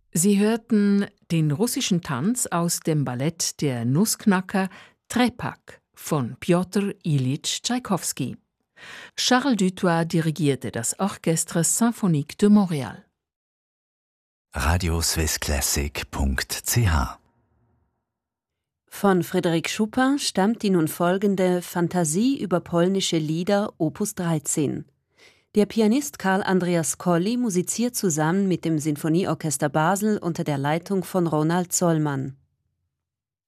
Sie hörten den russischen Tanz aus dem Ballett Der Nussknacker Trepak von Pjotr Ilyitsch Tschaikowski. Charles Dutoit dirigierte das Orchestre Symphonique de Montréal. radioswissclassic.ch Von Frédéric Chopin stammt die nun folgende Fantasie über polnische Lieder Opus 13. Der Pianist Karl Andreas Kolli musiziert zusammen mit dem Sinfonieorchester Basel unter der Leitung von Ronald Zollmann.